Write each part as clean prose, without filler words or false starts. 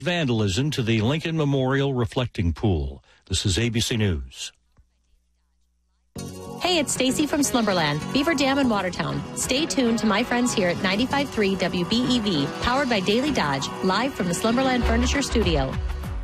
Vandalism to the Lincoln Memorial Reflecting Pool. This is ABC News. Hey, it's Stacy from Slumberland, Beaver Dam in Watertown. Stay tuned to my friends here at 95.3 WBEV, powered by Daily Dodge, live from the Slumberland Furniture Studio.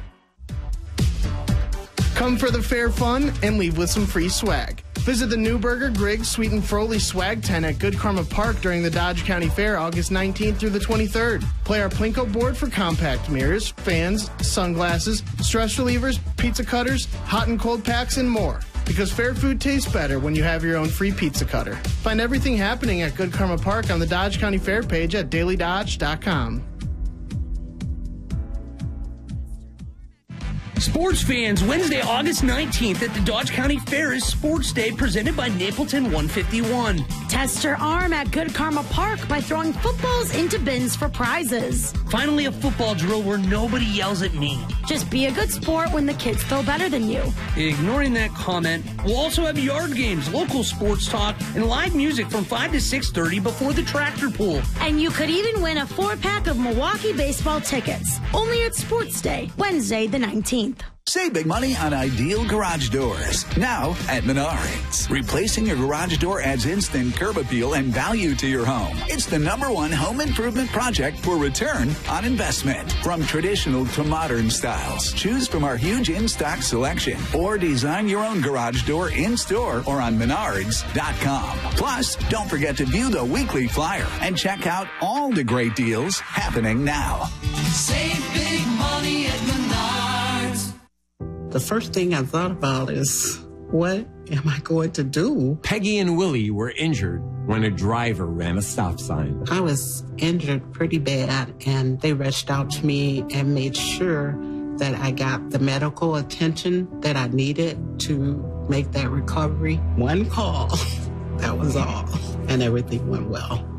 Come for the fair fun and leave with some free swag. Visit the Newberger, Griggs, Sweet and Froley swag tent at Good Karma Park during the Dodge County Fair August 19th through the 23rd. Play our Plinko board for compact mirrors, fans, sunglasses, stress relievers, pizza cutters, hot and cold packs, and more. Because fair food tastes better when you have your own free pizza cutter. Find everything happening at Good Karma Park on the Dodge County Fair page at dailydodge.com. Sports fans, Wednesday, August 19th at the Dodge County Fair is Sports Day presented by Napleton 151. Test your arm at Good Karma Park by throwing footballs into bins for prizes. Finally, a football drill where nobody yells at me. Just be a good sport when the kids throw better than you. Ignoring that comment, we'll also have yard games, local sports talk, and live music from 5 to 6:30 before the tractor pull. And you could even win a 4-pack of Milwaukee baseball tickets. Only at Sports Day, Wednesday the 19th. Save big money on ideal garage doors. Now at Menards. Replacing your garage door adds instant curb appeal and value to your home. It's the #1 home improvement project for return on investment. From traditional to modern styles, choose from our huge in-stock selection or design your own garage door in-store or on Menards.com. Plus, don't forget to view the weekly flyer and check out all the great deals happening now. Save big money at Menards. The first thing I thought about is, what am I going to do? Peggy and Willie were injured when a driver ran a stop sign. I was injured pretty bad, and they rushed out to me and made sure that I got the medical attention that I needed to make that recovery. One call, that was all, and everything went well.